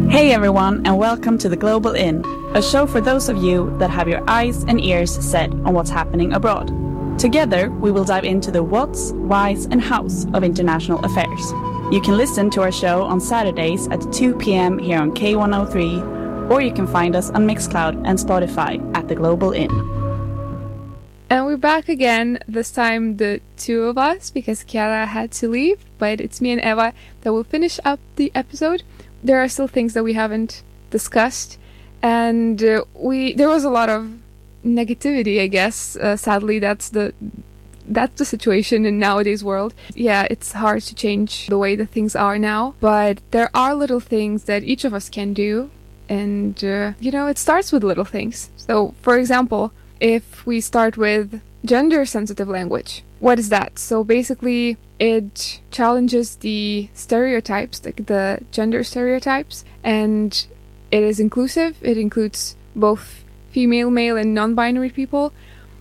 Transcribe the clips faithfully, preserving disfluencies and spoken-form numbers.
Hey everyone, and welcome to The Global In, a show for those of you that have your eyes and ears set on what's happening abroad. Together, we will dive into the whats, whys, and hows of international affairs. You can listen to our show on Saturdays at two p.m. here on K one oh three, or you can find us on Mixcloud and Spotify at The Global In. And we're back again, this time the two of us, because Chiara had to leave, but it's me and Eva that will finish up the episode. There are still things that we haven't discussed, and uh, we there was a lot of negativity, I guess. Uh, sadly, that's the that's the situation in nowadays world. Yeah, it's hard to change the way that things are now, but there are little things that each of us can do, and uh, you know, it starts with little things. So, for example, if we start with gender-sensitive language, what is that? So basically, it challenges the stereotypes, like the gender stereotypes, and it is inclusive. It includes both female, male, and non-binary people,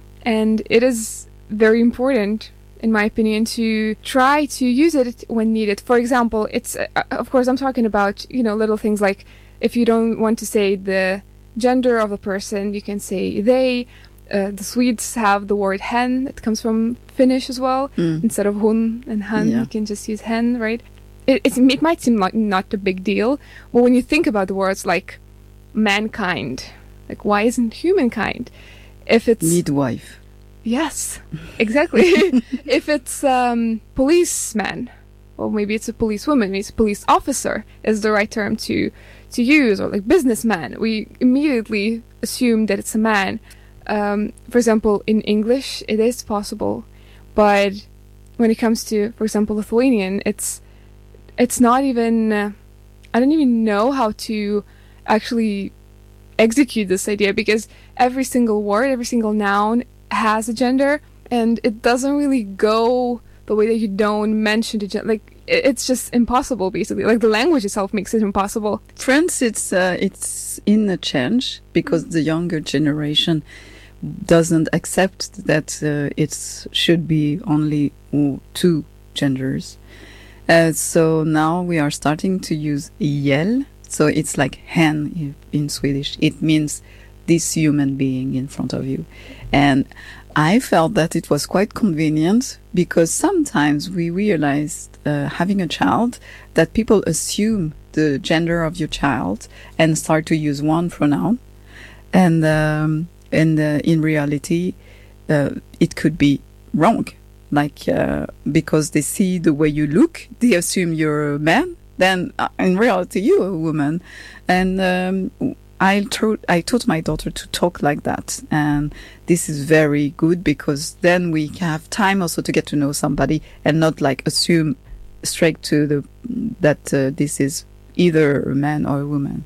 and it is very important, in my opinion, to try to use it when needed. For example, it's uh, of course I'm talking about, you know, little things like if you don't want to say the gender of a person, you can say they. Uh, the Swedes have the word hen. It comes from Finnish as well. Mm. Instead of hun and han, yeah. You can just use hen, right? It, it, it might seem like not a big deal, but when you think about the words like mankind, like why isn't humankind? If it's... midwife. Yes, exactly. If it's um, policeman, or maybe it's a policewoman, maybe it's a police officer is the right term to, to use, or like businessman, we immediately assume that it's a man. Um, for example, in English, it is possible, but when it comes to, for example, Lithuanian, it's it's not even, uh, I don't even know how to actually execute this idea, because every single word, every single noun has a gender, and it doesn't really go the way that you don't mention the gender. Like, it's just impossible, basically. Like, the language itself makes it impossible. France, it's, uh, it's in a change, because mm-hmm. the younger generation doesn't accept that uh, it should be only two genders. Uh, so now we are starting to use ihjäl. So it's like hen in Swedish. It means this human being in front of you. And I felt that it was quite convenient, because sometimes we realized, uh, having a child, that people assume the gender of your child and start to use one pronoun. And um, And uh, in reality, uh, it could be wrong. Like, uh, because they see the way you look, they assume you're a man. Then, uh, in reality, you're a woman. And um, I, taught, I taught my daughter to talk like that. And this is very good, because then we have time also to get to know somebody and not like assume straight to the that uh, this is either a man or a woman.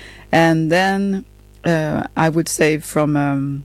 And then... Uh, I would say from um,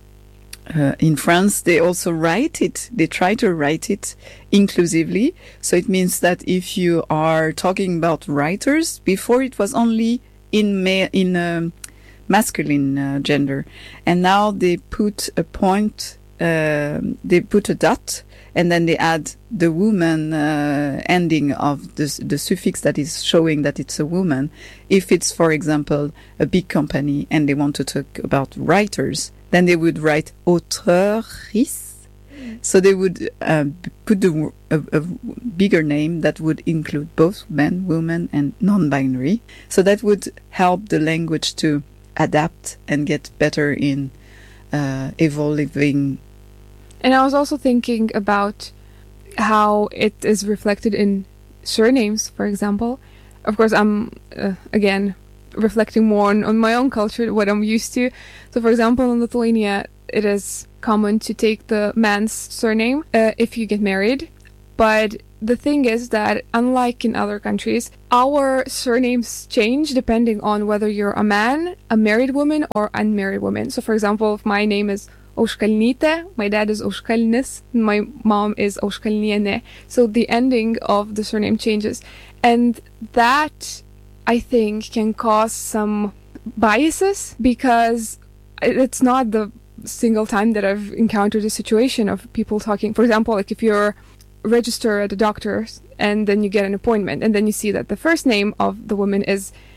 uh, in France, they also write it. They try to write it inclusively. So it means that if you are talking about writers, before it was only in ma- in um, masculine uh, gender, and now they put a point. Uh, they put a dot, and then they add the woman uh, ending of the, the suffix that is showing that it's a woman. If it's, for example, a big company and they want to talk about writers, then they would write auteurice. So they would uh, put the, a, a bigger name that would include both men, women, and non-binary. So that would help the language to adapt and get better in uh, evolving. And I was also thinking about how it is reflected in surnames, for example. Of course, I'm, uh, again, reflecting more on, on my own culture, what I'm used to. So, for example, in Lithuania, it is common to take the man's surname uh, if you get married. But the thing is that, unlike in other countries, our surnames change depending on whether you're a man, a married woman, or unmarried woman. So, for example, if my name is Auškalnytė, my dad is Auškalnis, my mom is Auškalnienė. So the ending of the surname changes. And that, I think, can cause some biases, because it's not the single time that I've encountered a situation of people talking. For example, like if you're registered at a doctor's and then you get an appointment and then you see that the first name of the woman is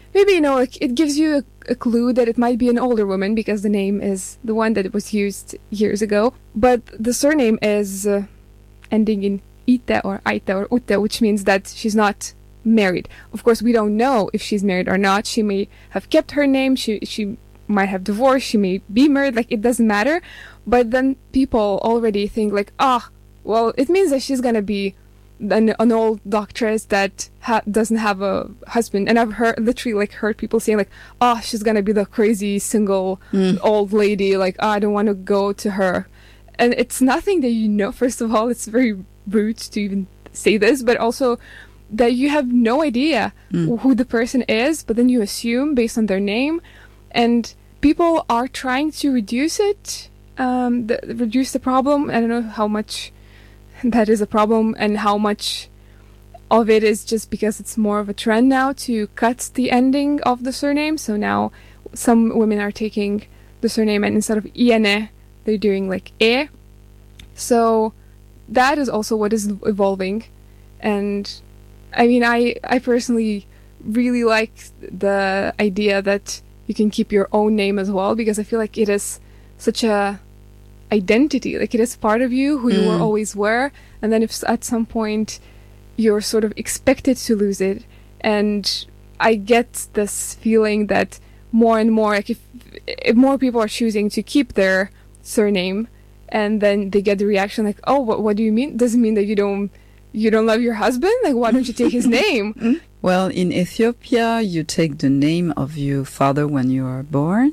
maybe, you know, like it gives you a, a clue that it might be an older woman because the name is the one that was used years ago. But the surname is uh, ending in ite or aite or ute, which means that she's not married. Of course, we don't know if she's married or not. She may have kept her name. She she might have divorced. She may be married. Like, it doesn't matter. But then people already think like, ah, well, it means that she's gonna be an, an old doctress that ha- doesn't have a husband. And I've heard literally like heard people saying like, oh, she's gonna be the crazy single mm. old lady. Like, oh, I don't want to go to her. And it's nothing that you know. First of all, it's very rude to even say this, but also that you have no idea mm. who the person is, but then you assume based on their name. And people are trying to reduce it, um, the, reduce the problem. I don't know how much that is a problem and how much of it is just because it's more of a trend now to cut the ending of the surname. So now some women are taking the surname and instead of iene, they're doing like e. So that is also what is evolving. And I mean, I, I personally really like the idea that you can keep your own name as well, because I feel like it is such a identity, like it is part of you, who mm. you were always were. And then if at some point you're sort of expected to lose it, and I get this feeling that more and more, like if, if more people are choosing to keep their surname, and then they get the reaction like, oh, what, what do you mean? Doesn't mean that you don't you don't love your husband? Like, why don't you take his name? Well, in Ethiopia, you take the name of your father when you are born.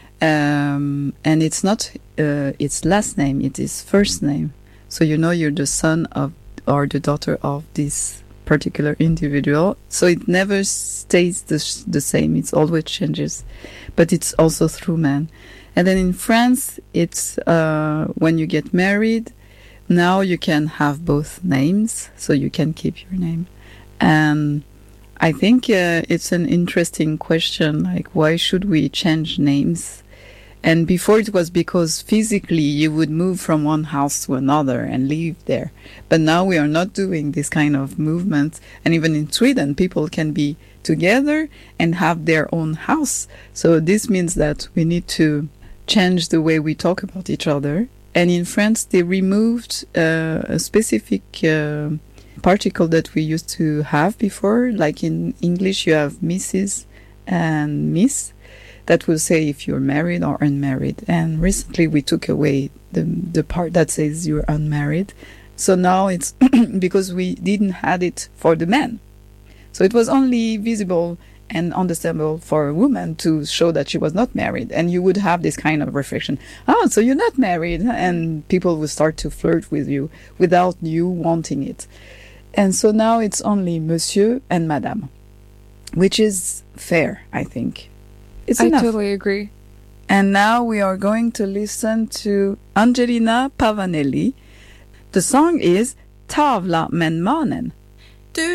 Um, and it's not uh, its last name, it is first name. So you know you're the son of or the daughter of this particular individual. So it never stays the, the same, it always changes. But it's also through man. And then in France, it's uh, when you get married, now you can have both names, so you can keep your name. And I think uh, it's an interesting question, like why should we change names? And before it was because physically you would move from one house to another and live there. But now we are not doing this kind of movement. And even in Sweden, people can be together and have their own house. So this means that we need to change the way we talk about each other. And in France, they removed uh, a specific uh, particle that we used to have before. Like in English, you have Missus and Miss. That will say if you're married or unmarried. And recently we took away the the part that says you're unmarried. So now it's because we didn't have it for the men. So it was only visible and understandable for a woman to show that she was not married. And you would have this kind of reflection. Oh, so you're not married. And people would start to flirt with you without you wanting it. And so now it's only Monsieur and Madame, which is fair, I think. It's I enough. totally agree. And now we are going to listen to Angelina Pavanelli. The song is Tavla men manen.